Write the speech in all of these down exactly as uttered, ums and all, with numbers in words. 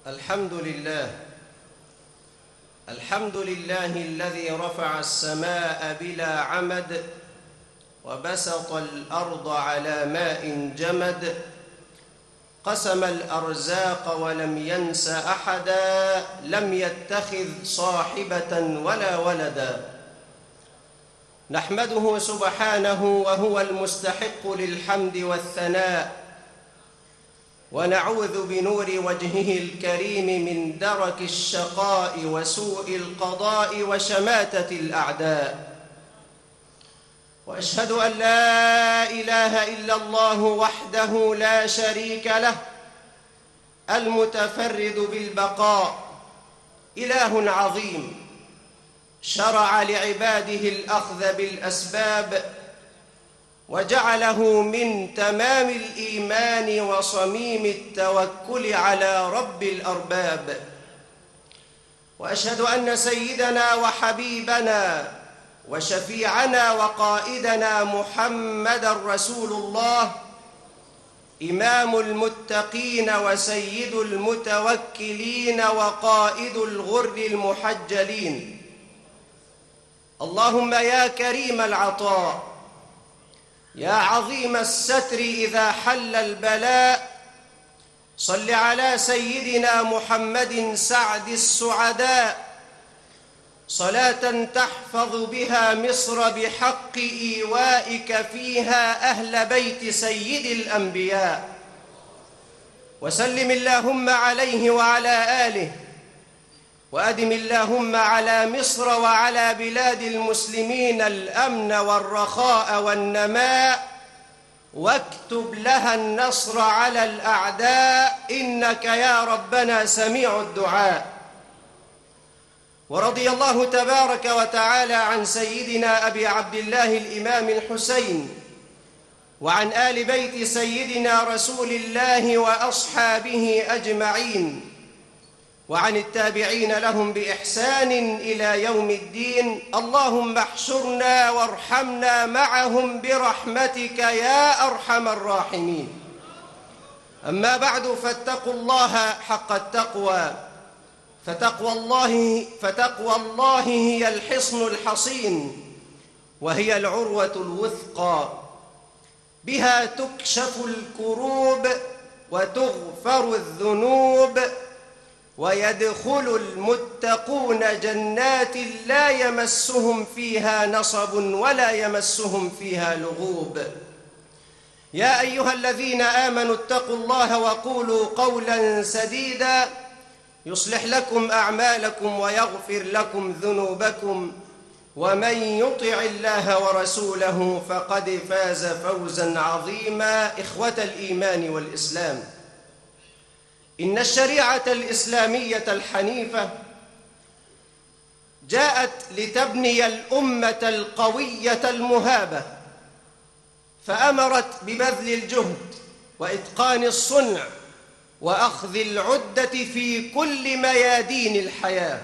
الحمد لله الحمد لله الذي رفع السماء بلا عمد وبسط الأرض على ماء جمد، قسم الأرزاق ولم ينس أحدا، لم يتخذ صاحبة ولا ولدا. نحمده سبحانه وهو المستحق للحمد والثناء، ونعوذ بنور وجهه الكريم من درك الشقاء وسوء القضاء وشماتة الأعداء. وأشهد أن لا إله إلا الله وحده لا شريك له، المتفرد بالبقاء، إله عظيم شرع لعباده الأخذ بالأسباب، وجعله من تمام الإيمان وصميم التوكل على رب الأرباب. وأشهد أن سيدنا وحبيبنا وشفيعنا وقائدنا محمدًا رسول الله، إمام المتقين وسيد المتوكلين وقائد الغر المحجلين. اللهم يا كريم العطاء، يا عظيم الستر إذا حل البلاء، صل على سيدنا محمد سعد السعداء، صلاة تحفظ بها مصر بحق إيوائك فيها أهل بيت سيد الأنبياء. وسلم اللهم عليه وعلى آله، وأدم اللهم على مصر وعلى بلاد المسلمين الأمن والرخاء والنماء، واكتب لها النصر على الأعداء، إنك يا ربنا سميع الدعاء. ورضي الله تبارك وتعالى عن سيدنا أبي عبد الله الإمام الحسين، وعن آل بيت سيدنا رسول الله وأصحابه أجمعين، وعن التابعين لهم بإحسان إلى يوم الدين. اللهم احشرنا وارحمنا معهم برحمتك يا أرحم الراحمين. أما بعد، فاتقوا الله حق التقوى، فتقوى الله فتقوى الله هي الحصن الحصين، وهي العروة الوثقى، بها تكشف الكروب وتغفر الذنوب، ويدخل المتقون جنات لا يمسهم فيها نصب ولا يمسهم فيها لغوب. يا أيها الذين آمنوا اتقوا الله وقولوا قولا سديدا، يصلح لكم أعمالكم ويغفر لكم ذنوبكم، ومن يطع الله ورسوله فقد فاز فوزا عظيما. إخوة الإيمان والإسلام، إن الشريعة الإسلامية الحنيفة جاءت لتبني الأمة القوية المهابة، فأمرت ببذل الجهد وإتقان الصنع وأخذ العدة في كل ميادين الحياة.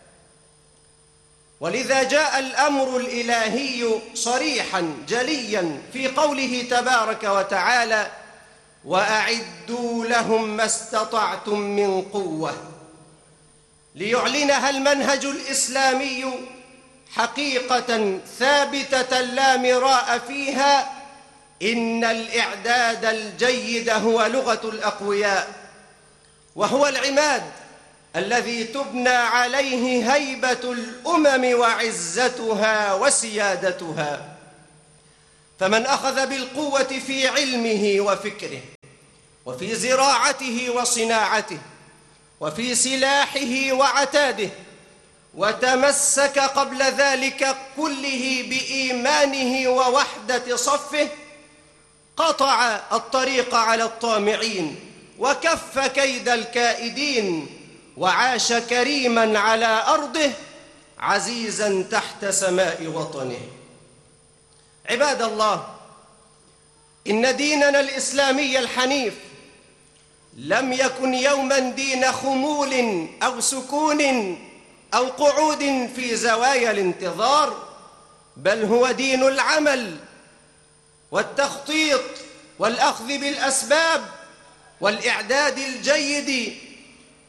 ولذا جاء الأمر الإلهي صريحاً جلياً في قوله تبارك وتعالى: وأعدوا لهم ما استطعتم من قوة، ليعلنها المنهج الإسلامي حقيقة ثابتة لا مراء فيها: إن الإعداد الجيد هو لغة الأقوياء، وهو العماد الذي تبنى عليه هيبة الأمم وعزتها وسيادتها. فمن أخذ بالقوة في علمه وفكره، وفي زراعته وصناعته، وفي سلاحه وعتاده، وتمسك قبل ذلك كله بإيمانه ووحدة صفه، قطع الطريق على الطامعين، وكف كيد الكائدين، وعاش كريماً على أرضه، عزيزاً تحت سماء وطنه. عباد الله، إن ديننا الإسلامي الحنيف لم يكن يوماً دين خمول أو سكون أو قعود في زوايا الانتظار، بل هو دين العمل والتخطيط والأخذ بالأسباب والإعداد الجيد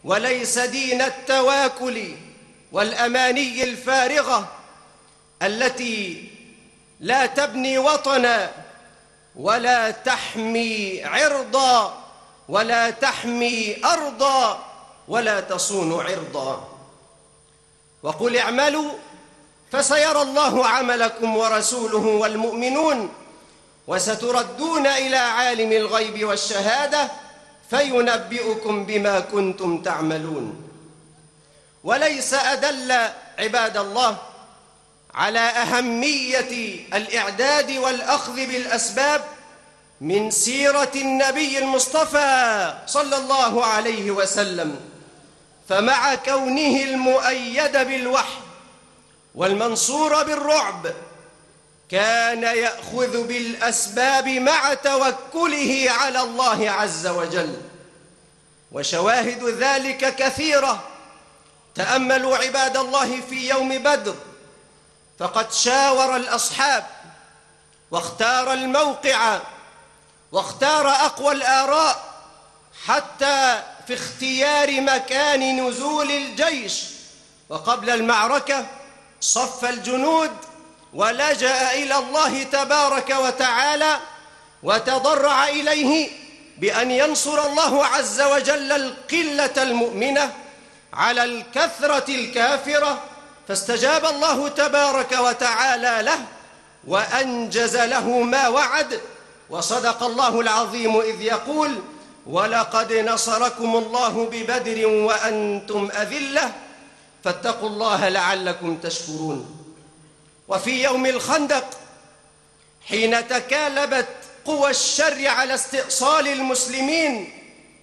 وليس دين التواكل والأماني الفارغة التي لا تبني وطنا ولا تحمي عرضا ولا تحمي أرضا ولا تصون عرضا. وقل اعملوا فسيرى الله عملكم ورسوله والمؤمنون وستردون إلى عالم الغيب والشهادة فينبئكم بما كنتم تعملون. وليس أدل عباد الله على أهمية الإعداد والأخذ بالأسباب من سيرة النبي المصطفى صلى الله عليه وسلم، فمع كونه المؤيد بالوحي والمنصور بالرعب كان يأخذ بالأسباب مع توكله على الله عز وجل. وشواهد ذلك كثيرة. تأملوا عباد الله في يوم بدر، فقد شاور الأصحاب واختار الموقع واختار أقوى الآراء حتى في اختيار مكان نزول الجيش. وقبل المعركة صف الجنود ولجأ إلى الله تبارك وتعالى وتضرع إليه بأن ينصر الله عز وجل القلة المؤمنة على الكثرة الكافرة، فاستجاب الله تبارك وتعالى له وأنجز له ما وعد. وصدق الله العظيم إذ يقول: ولقد نصركم الله ببدر وأنتم أذلة فاتقوا الله لعلكم تشكرون. وفي يوم الخندق حين تكالبت قوى الشر على استئصال المسلمين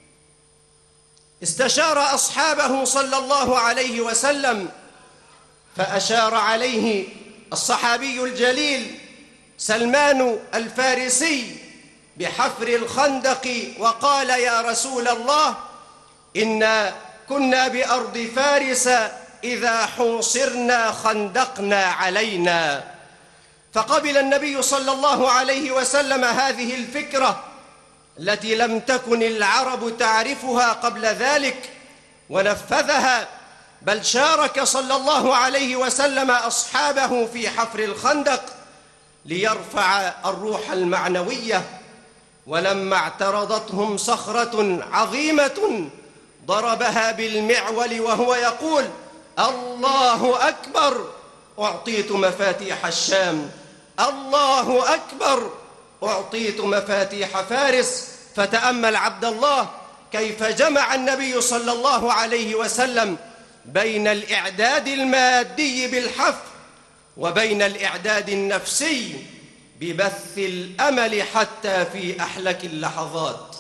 استشار أصحابه صلى الله عليه وسلم، فأشار عليه الصحابي الجليل سلمان الفارسي بحفر الخندق وقال: يا رسول الله، إنا كنا بأرض فارس إذا حوصرنا خندقنا علينا. فقبل النبي صلى الله عليه وسلم هذه الفكرة التي لم تكن العرب تعرفها قبل ذلك ونفذها، بل شارك صلى الله عليه وسلم أصحابه في حفر الخندق ليرفع الروح المعنوية. ولما اعترضتهم صخرة عظيمة ضربها بالمعول وهو يقول: الله أكبر، أعطيت مفاتيح الشام، الله أكبر، أعطيت مفاتيح فارس. فتأمل عبد الله كيف جمع النبي صلى الله عليه وسلم بين الإعداد المادي بالحفر وبين الإعداد النفسي ببث الأمل حتى في أحلك اللحظات.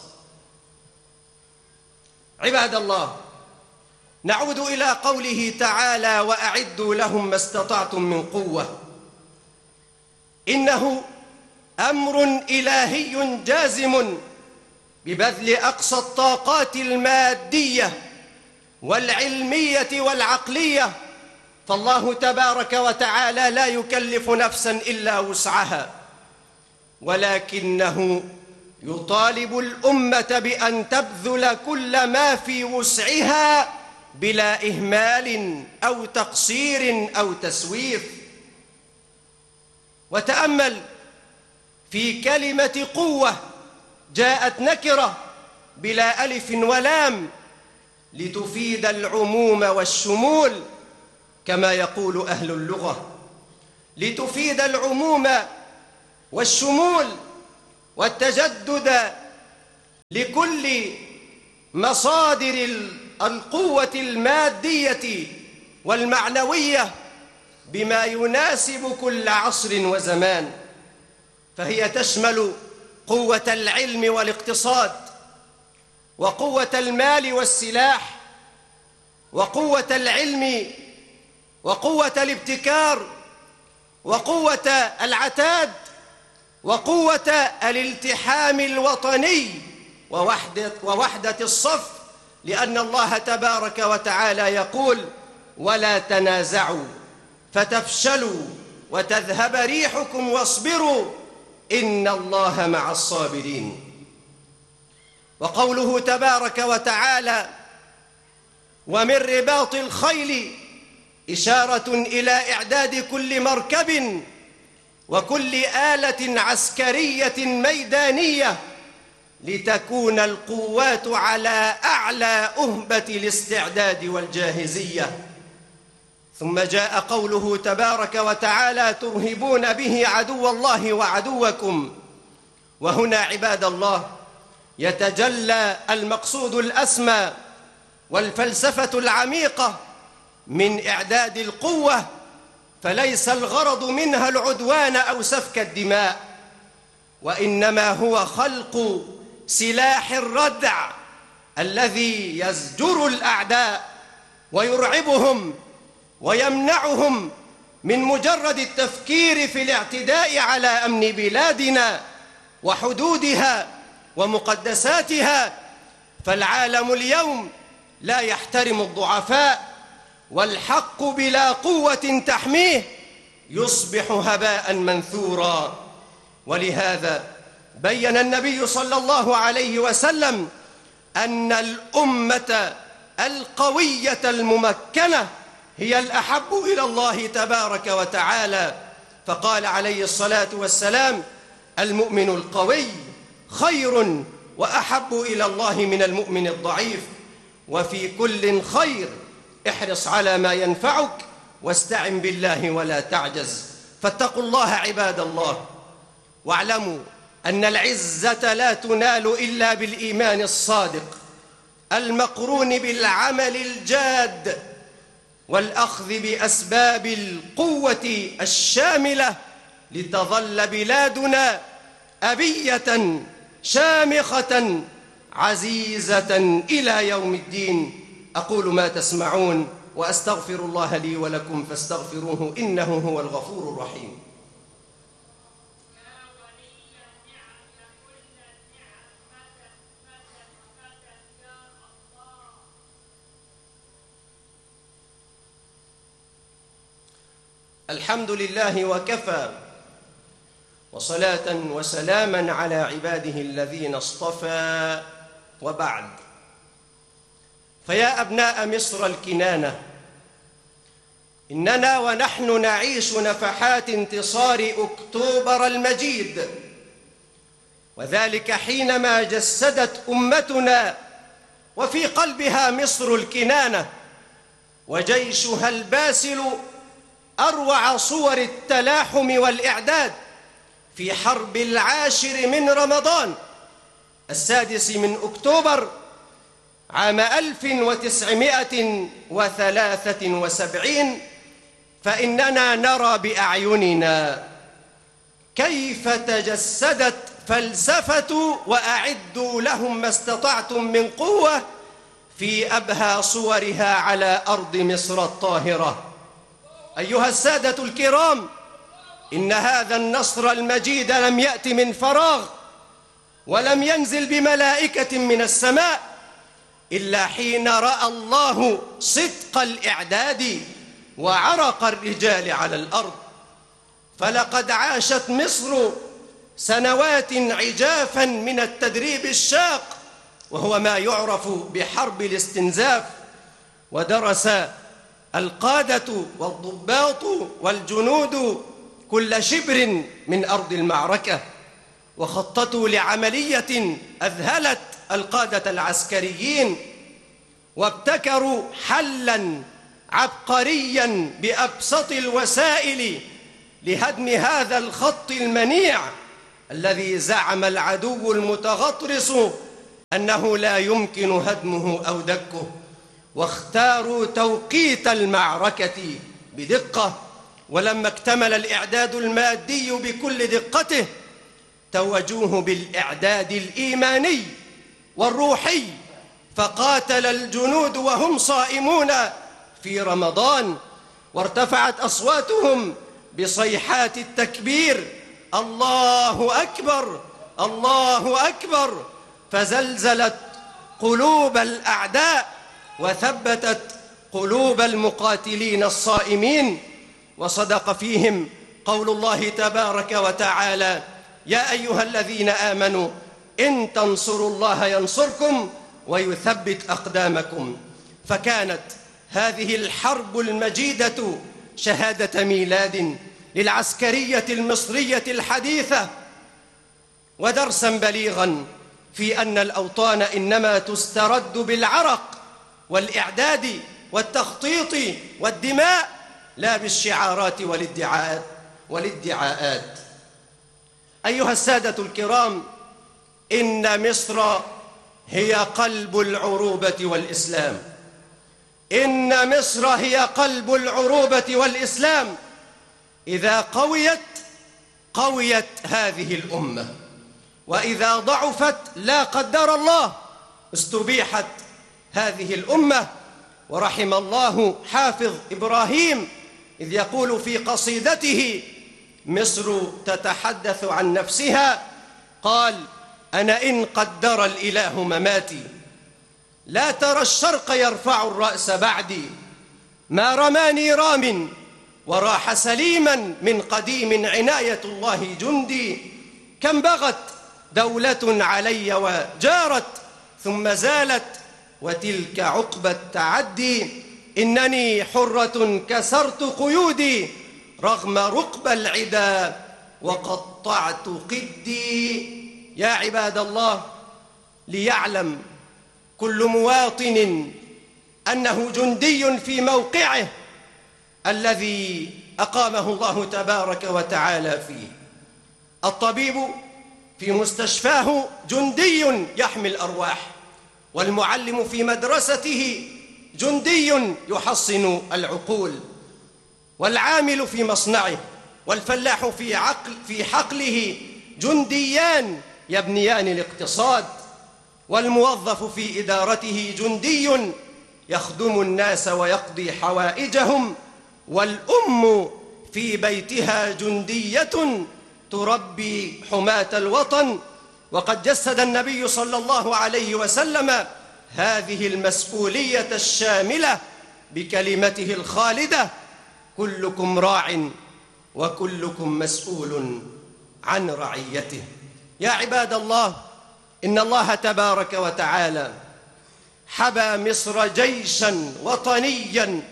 عباد الله، نعود إلى قوله تعالى: وأعدوا لهم ما استطعتم من قوة. إنه أمر إلهي جازم ببذل أقصى الطاقات المادية والعلمية والعقلية، فالله تبارك وتعالى لا يكلف نفسا إلا وسعها، ولكنه يطالب الأمة بأن تبذل كل ما في وسعها بلا إهمال أو تقصير أو تسويف. وتأمل في كلمة قوة جاءت نكرة بلا ألف ولام لتفيد العموم والشمول كما يقول أهل اللغة، لتفيد العموم والشمول والتجدد لكل مصادر القوة المادية والمعنوية بما يناسب كل عصر وزمان. فهي تشمل قوة العلم والاقتصاد، وقوة المال والسلاح، وقوة العلم، وقوة الابتكار، وقوة العتاد، وقوة الالتحام الوطني ووحدة, ووحدة الصف، لأن الله تبارك وتعالى يقول: ولا تنازعوا فتفشلوا وتذهب ريحكم واصبروا إن الله مع الصابرين. وقوله تبارك وتعالى: ومن رباط الخيل إشارة إلى إعداد كل مركب وكل آلة عسكرية ميدانية لتكون القوات على أعلى أهبة الاستعداد والجاهزية. ثم جاء قوله تبارك وتعالى: ترهبون به عدو الله وعدوكم. وهنا عباد الله يتجلى المقصود الأسمى والفلسفة العميقة من إعداد القوة، فليس الغرض منها العدوان أو سفك الدماء، وإنما هو خلق سلاح الردع الذي يزجر الأعداء ويرعبهم ويمنعهم من مجرد التفكير في الاعتداء على أمن بلادنا وحدودها ومقدساتها. فالعالم اليوم لا يحترم الضعفاء، والحق بلا قوة تحميه يصبح هباء منثورا. ولهذا بين النبي صلى الله عليه وسلم أن الأمة القوية الممكنة هي الأحب إلى الله تبارك وتعالى، فقال عليه الصلاة والسلام: المؤمن القوي خير وأحب إلى الله من المؤمن الضعيف، وفي كل خير احرص على ما ينفعك واستعن بالله ولا تعجز. فاتقوا الله عباد الله، واعلموا أن العزة لا تنال إلا بالإيمان الصادق المقرون بالعمل الجاد والأخذ بأسباب القوة الشاملة لتظل بلادنا أبية شامخة عزيزة إلى يوم الدين. أقول ما تسمعون وأستغفر الله لي ولكم فاستغفروه إنه هو الغفور الرحيم. الحمد لله وكفى، وصلاة وسلاما على عباده الذين اصطفى، وبعد. فيا أبناء مصر الكنانة، إننا ونحن نعيش نفحات انتصار أكتوبر المجيد، وذلك حينما جسدت أمتنا وفي قلبها مصر الكنانة وجيشها الباسل أروع صور التلاحم والإعداد في حرب العاشر من رمضان السادس من أكتوبر عام ألف وتسعمائة وثلاثة وسبعين. فإننا نرى بأعيننا كيف تجسدت فلسفة وأعدوا لهم ما استطعتم من قوة في أبهى صورها على أرض مصر الطاهرة. أيها السادة الكرام، إن هذا النصر المجيد لم يأت من فراغ، ولم ينزل بملائكة من السماء، إلا حين رأى الله صدق الإعداد وعرق الرجال على الأرض. فلقد عاشت مصر سنوات عجافا من التدريب الشاق، وهو ما يعرف بحرب الاستنزاف، ودرس القادة والضباط والجنود كل شبر من أرض المعركة، وخططوا لعملية أذهلت القادة العسكريين، وابتكروا حلاً عبقرياً بأبسط الوسائل لهدم هذا الخط المنيع الذي زعم العدو المتغطرس أنه لا يمكن هدمه أو دكه. واختاروا توقيت المعركة بدقة، ولما اكتمل الإعداد المادي بكل دقته توجوه بالإعداد الإيماني والروحي، فقاتل الجنود وهم صائمون في رمضان، وارتفعت أصواتهم بصيحات التكبير: الله أكبر الله أكبر، فزلزلت قلوب الأعداء وثبتت قلوب المقاتلين الصائمين. وصدق فيهم قول الله تبارك وتعالى: يا أيها الذين آمنوا إن تنصروا الله ينصركم ويثبت أقدامكم. فكانت هذه الحرب المجيدة شهادة ميلاد للعسكرية المصرية الحديثة، ودرسا بليغا في أن الأوطان إنما تسترد بالعرق والإعداد والتخطيط والدماء، لا بالشعارات والادعاءات والادعاءات. أيها السادة الكرام، إن مصر هي قلب العروبة والإسلام. إن مصر هي قلب العروبة والإسلام. إذا قويت قويت هذه الأمة، وإذا ضعفت لا قدر الله استبيحت هذه الأمة. ورحم الله حافظ إبراهيم إذ يقول في قصيدته: مصر تتحدث عن نفسها، قال: أنا إن قدر الإله مماتي لا ترى الشرق يرفع الرأس بعدي، ما رماني رام وراح سليما من قديم عناية الله جندي، كم بغت دولة علي وجارت ثم زالت وتلك عقبى التعدي، إنني حرة كسرت قيودي رغم رقب العدا وقطعت قدي. يا عباد الله، ليعلم كل مواطن أنه جندي في موقعه الذي أقامه الله تبارك وتعالى فيه. الطبيب في مستشفاه جندي يحمي الأرواح، والمعلم في مدرسته جندي يحصن العقول، والعامل في مصنعه والفلاح في عقل في حقله جنديان يبنيان الاقتصاد، والموظف في إدارته جندي يخدم الناس ويقضي حوائجهم، والأم في بيتها جندية تربي حماة الوطن. وقد جسد النبي صلى الله عليه وسلم هذه المسؤولية الشاملة بكلمته الخالدة: كلكم راع وكلكم مسؤول عن رعيته. يا عباد الله، إن الله تبارك وتعالى حبى مصر جيشا وطنيا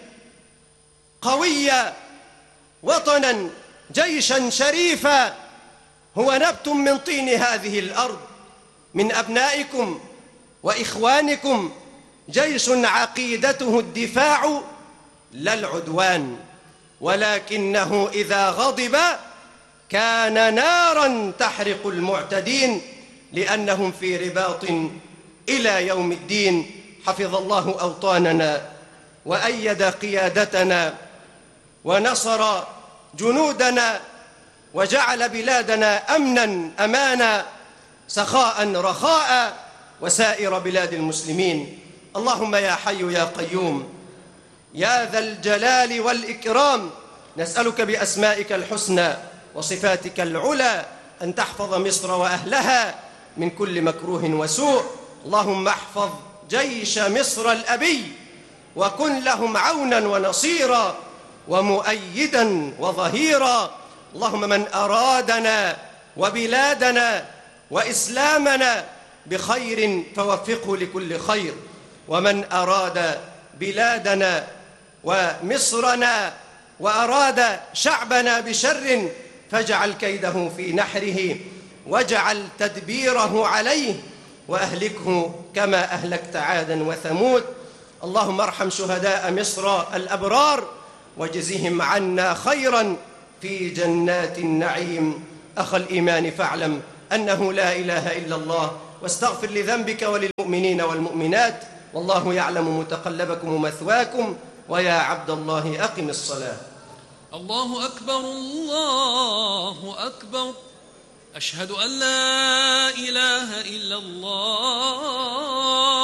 قويا، وطنا جيشا شريفا، هو نبت من طين هذه الأرض، من أبنائكم وإخوانكم، جيش عقيدته الدفاع لا العدوان، ولكنه إذا غضب كان نارا تحرق المعتدين، لأنهم في رباط إلى يوم الدين. حفظ الله أوطاننا وأيد قيادتنا ونصر جنودنا، وجعل بلادنا أمنا أمانا، سخاء رخاء، وسائر بلاد المسلمين. اللهم يا حي يا قيوم يا ذا الجلال والإكرام، نسألك بأسمائك الحسنى وصفاتك العلى أن تحفظ مصر وأهلها من كل مكروه وسوء. اللهم احفظ جيش مصر الأبي، وكن لهم عونا ونصيرا ومؤيدا وظهيرا. اللهم من أرادنا وبلادنا وإسلامنا بخير فوفقه لكل خير، ومن أراد بلادنا ومصرنا وأراد شعبنا بشر فاجعل كيده في نحره، واجعل تدبيره عليه، وأهلكه كما أهلكت عادا وثمود. اللهم ارحم شهداء مصر الأبرار، واجزهم عنا خيرا في جنات النعيم. أخ الإيمان، فاعلم أنه لا إله إلا الله، واستغفر لذنبك وللمؤمنين والمؤمنات، والله يعلم متقلبكم ومثواكم. ويا عبد الله أقم الصلاة. الله أكبر الله أكبر، أشهد أن لا إله إلا الله.